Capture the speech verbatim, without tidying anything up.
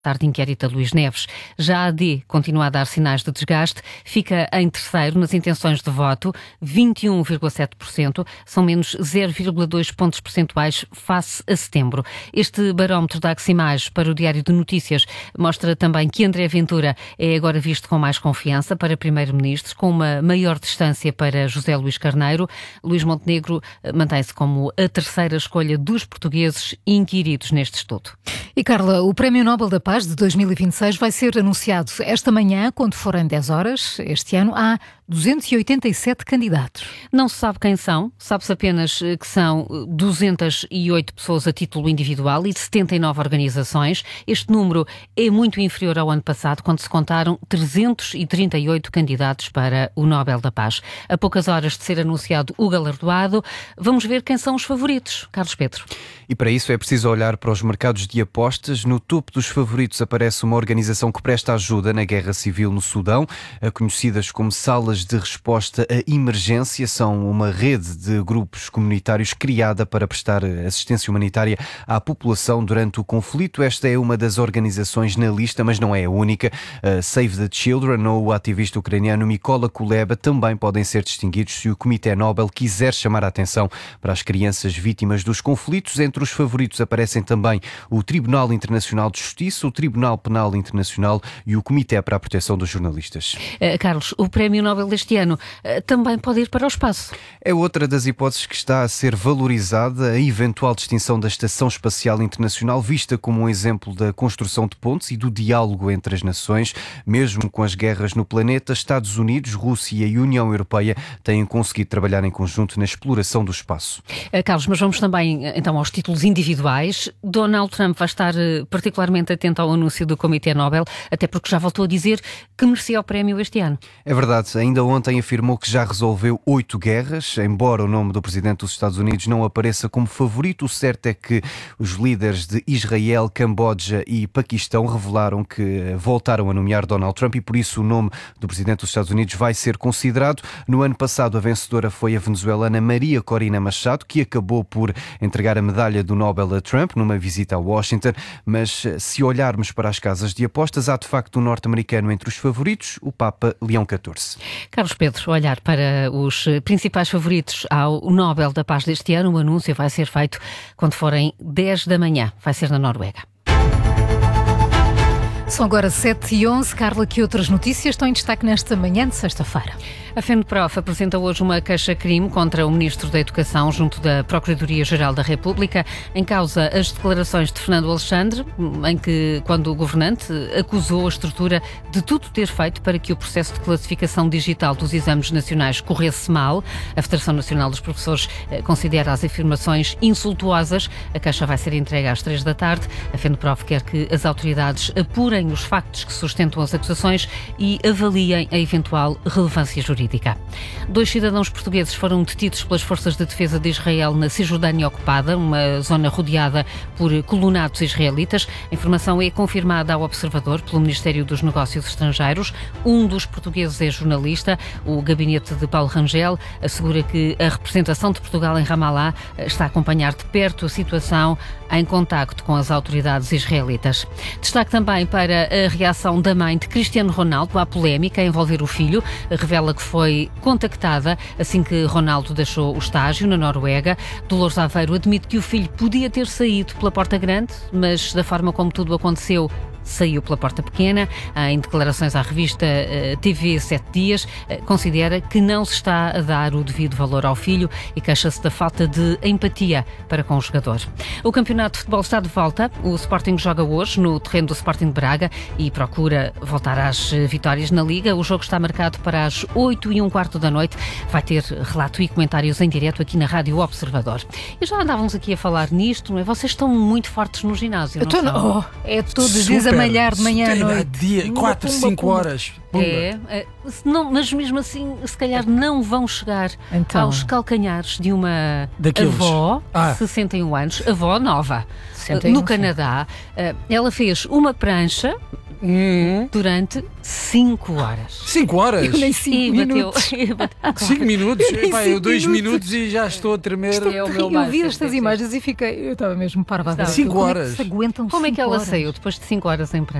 Tarde inquérito a Luís Neves. Já a AD continua a dar sinais de desgaste, fica em terceiro nas intenções de voto, vinte e um vírgula sete por cento, são menos zero vírgula dois pontos percentuais face a setembro. Este barómetro da Aximage para o Diário de Notícias mostra também que André Ventura é agora visto com mais confiança para primeiro-ministro, com uma maior distância para José Luís Carneiro. Luís Montenegro mantém-se como a terceira escolha dos portugueses inquiridos neste estudo. E Carla, o Prémio Nobel da Paz de dois mil e vinte e seis vai ser anunciado esta manhã, quando forem dez horas. Este ano há duzentos e oitenta e sete candidatos. Não se sabe quem são, sabe-se apenas que são duzentas e oito pessoas a título individual e setenta e nove organizações. Este número é muito inferior ao ano passado, quando se contaram trezentos e trinta e oito candidatos para o Nobel da Paz. A poucas horas de ser anunciado o galardoado, vamos ver quem são os favoritos. Carlos Pedro. E para isso é preciso olhar para os mercados de apostas. No topo dos favoritos aparece uma organização que presta ajuda na guerra civil no Sudão, conhecidas como Salas de Resposta à Emergência. São uma rede de grupos comunitários criada para prestar assistência humanitária à população durante o conflito. Esta é uma das organizações na lista, mas não é a única. A Save the Children ou o ativista ucraniano Mykola Kuleba também podem ser distinguidos se o Comitê Nobel quiser chamar a atenção para as crianças vítimas dos conflitos. Entre os favoritos aparecem também o Tribunal Internacional de Justiça, o Tribunal Penal Internacional e o Comitê para a Proteção dos Jornalistas. Uh, Carlos, o Prémio Nobel deste ano uh, também pode ir para o espaço. É outra das hipóteses que está a ser valorizada, a eventual distinção da Estação Espacial Internacional, vista como um exemplo da construção de pontes e do diálogo entre as nações. Mesmo com as guerras no planeta, Estados Unidos, Rússia e União Europeia têm conseguido trabalhar em conjunto na exploração do espaço. Uh, Carlos, mas vamos também então aos títulos individuais. Donald Trump vai estar uh, particularmente atento ao anúncio do Comitê Nobel, até porque já voltou a dizer que merecia o prémio este ano. É verdade, ainda ontem afirmou que já resolveu oito guerras, embora o nome do presidente dos Estados Unidos não apareça como favorito. O certo é que os líderes de Israel, Camboja e Paquistão revelaram que voltaram a nomear Donald Trump e por isso o nome do presidente dos Estados Unidos vai ser considerado. No ano passado a vencedora foi a venezuelana Maria Corina Machado, que acabou por entregar a medalha do Nobel a Trump numa visita a Washington, mas se olharmos para as casas de apostas, há de facto um norte-americano entre os favoritos, o Papa Leão catorze. Carlos Pedro, olhar para os principais favoritos ao Nobel da Paz deste ano, o anúncio vai ser feito quando forem dez da manhã, vai ser na Noruega. São agora sete e onze. Carla, que outras notícias estão em destaque nesta manhã de sexta-feira? A FENPROF apresenta hoje uma queixa-crime contra o Ministro da Educação junto da Procuradoria-Geral da República, em causa as declarações de Fernando Alexandre, em que, quando o governante acusou a estrutura de tudo ter feito para que o processo de classificação digital dos exames nacionais corresse mal. A Federação Nacional dos Professores considera as afirmações insultuosas. A queixa vai ser entregue às três da tarde. A FENPROF quer que as autoridades apurem os factos que sustentam as acusações e avaliem a eventual relevância jurídica. Dois cidadãos portugueses foram detidos pelas Forças de Defesa de Israel na Cisjordânia ocupada, uma zona rodeada por colonatos israelitas. A informação é confirmada ao Observador pelo Ministério dos Negócios Estrangeiros. Um dos portugueses é jornalista. O gabinete de Paulo Rangel assegura que a representação de Portugal em Ramallah está a acompanhar de perto a situação em contacto com as autoridades israelitas. Destaque também para a reação da mãe de Cristiano Ronaldo à polémica a envolver o filho. Revela que foi contactada assim que Ronaldo deixou o estágio na Noruega. Dolores Aveiro admite que o filho podia ter saído pela porta grande, mas da forma como tudo aconteceu, saiu pela porta pequena. Em declarações à revista T V Sete Dias, considera que não se está a dar o devido valor ao filho e queixa-se da falta de empatia para com o jogador. O campeonato de futebol está de volta. O Sporting joga hoje no terreno do Sporting de Braga e procura voltar às vitórias na Liga. O jogo está marcado para as oito e um quarto da noite. Vai ter relato e comentários em direto aqui na Rádio Observador. E já andávamos aqui a falar nisto, não é? Vocês estão muito fortes no ginásio, não tô, são? Oh, é todos os dias a malhar de manhã à noite. Dia, quatro, cinco horas. É, é não, mas mesmo assim, se calhar não vão chegar então aos calcanhares de uma Daqueles. avó, ah. sessenta e um anos, avó nova, sessenta e um, no Canadá. Ela fez uma prancha Uhum. durante cinco horas. cinco horas? Eu nem cinco E bateu. minutos. cinco minutos? Nem Epá, cinco eu dois minutos. minutos e já estou a tremer. Isto é o meu Eu vi máximo, estas sim, sim. imagens e fiquei. Eu estava mesmo parva. a ver Estava. aquilo. Cinco Como é que horas. se aguentam Como é que cinco ela horas? saiu depois de cinco horas em pé?